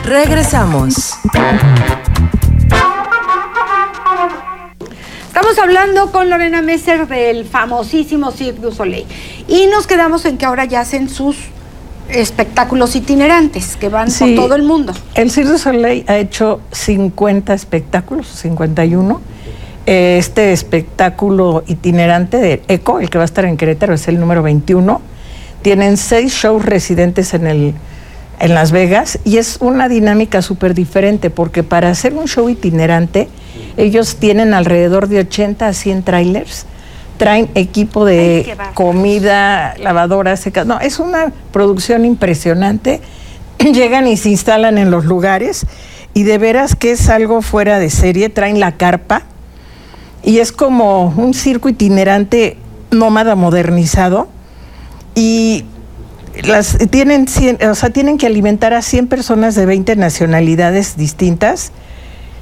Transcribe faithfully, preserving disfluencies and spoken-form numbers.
Regresamos. Estamos hablando con Lorena Messer del famosísimo Cirque du Soleil y nos quedamos en que ahora ya hacen sus espectáculos itinerantes que van sí, por todo el mundo. El Cirque du Soleil ha hecho cincuenta espectáculos, cincuenta y uno. Este espectáculo itinerante de ECO, el que va a estar en Querétaro, es el número veintiuno. Tienen seis shows residentes en, el, en Las Vegas y es una dinámica súper diferente porque para hacer un show itinerante ellos tienen alrededor de ochenta a cien trailers, traen equipo de comida, lavadoras, secas. No, es una producción impresionante. Llegan y se instalan en los lugares y de veras que es algo fuera de serie. Traen la carpa y es como un circo itinerante nómada modernizado y las tienen cien, o sea, tienen que alimentar a cien personas de veinte nacionalidades distintas